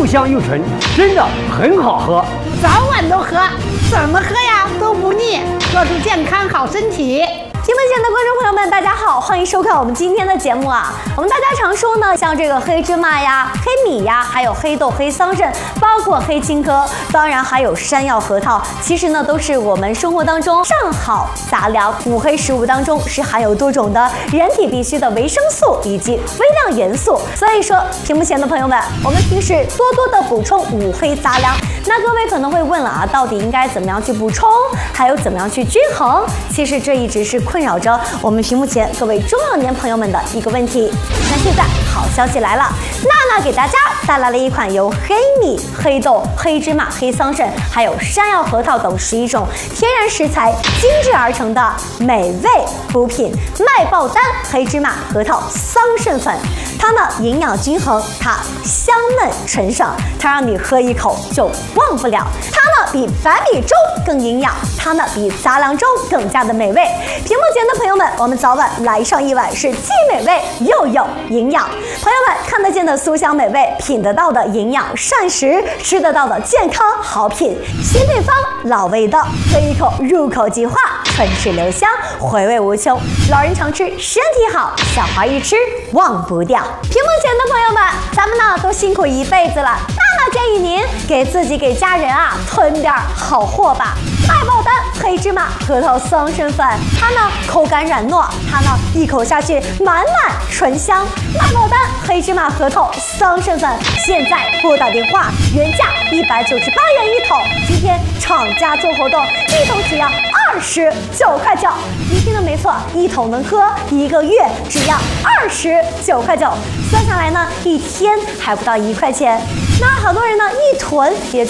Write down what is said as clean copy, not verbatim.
香又纯，真的很好喝。 早晚都喝，怎么喝呀都不腻，喝出健康好身体。 屏幕前的观众朋友们，大家好，欢迎收看我们今天的节目啊。我们大家常说呢，像这个黑芝麻呀、黑米呀，还有黑豆、黑桑葚，包括黑青稞，当然还有山药、核桃，其实呢都是我们生活当中上好杂粮。五黑食物当中是含有多种的人体必需的维生素以及微量元素，所以说屏幕前的朋友们，我们平时多多的补充五黑杂粮。那各位可能会问了啊，到底应该怎么样去补充，还有怎么样去均衡？其实这一直是困扰着我们屏幕前各位中老年朋友们的一个问题。那现在好消息来了，娜娜给大家带来了一款由黑米、黑豆、黑芝麻、黑桑葚，还有山药、核桃等11种天然食材精制而成的美味补品——麦爆丹黑芝麻核桃桑葚粉。它呢营养均衡，它香嫩纯爽，它让你喝一口就忘不了。它呢比白米粥更营养，它呢比杂粮粥更加的美味。屏幕前的朋友们，我们早晚来上一碗，是既美味又有营养。朋友们看得见的酥香美味，品得到的营养膳食，吃得到的健康好品。新配方，老味道，喝一口入口即化，唇齿留香，回味无穷。老人常吃，身体好；小孩一吃忘不掉。屏幕前的朋友们，咱们呢都辛苦一辈子了，娜建议您给自己给家人啊囤点好货吧。麦爆丹黑芝麻核桃桑葚粉，它呢口感软糯，它呢一口下去满满醇香。麦爆丹黑芝麻核桃桑葚粉，现在拨打电话，原价198元一桶，今天厂家做活动，一桶只要29块9。您听的没错，一桶能喝1个月，只要29块9，算下来呢，一天还不到1块钱。那好多人呢一囤也